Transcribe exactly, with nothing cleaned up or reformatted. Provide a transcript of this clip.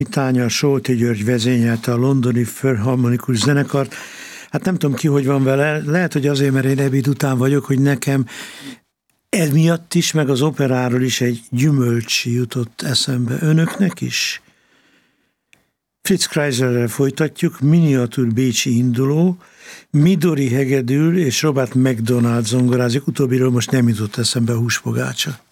Tánya Solti György vezényelte a londoni Filharmonikus zenekart. Hát nem tudom ki, hogy van vele, lehet, hogy azért, mert én ebéd után vagyok, hogy nekem emiatt is, meg az operáról is egy gyümölcs jutott eszembe. Önöknek is? Fritz Kreiserrel folytatjuk, miniatúr bécsi induló, Midori hegedül és Robert McDonald zongorázik, utóbbiről most nem jutott eszembe a húspogácsa.